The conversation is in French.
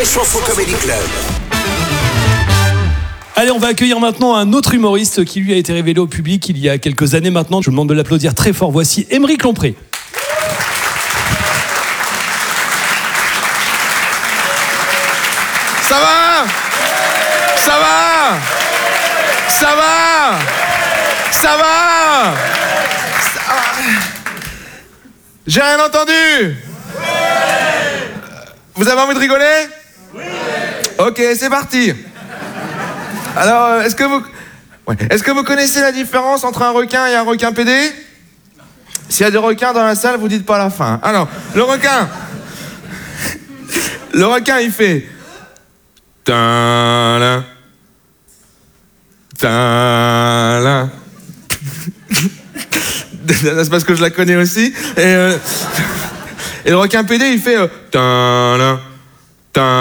Rire et Chanson Comedy Club. Allez, on va accueillir maintenant un autre humoriste qui lui a été révélé au public il y a quelques années maintenant. Je vous demande de l'applaudir très fort. Voici Aymeric Lompré. Ça va? Ça va? Ça va? Ça va? J'ai rien entendu. Vous avez envie de rigoler? Ok, c'est parti. Alors, est-ce que vous connaissez la différence entre un requin et un requin pédé? S'il y a des requins dans la salle, vous dites pas la fin. Alors, le requin, il fait... Ta-la. Ta-la. C'est parce que je la connais aussi. Et le requin pédé, il fait... Ta-la. Ta-la.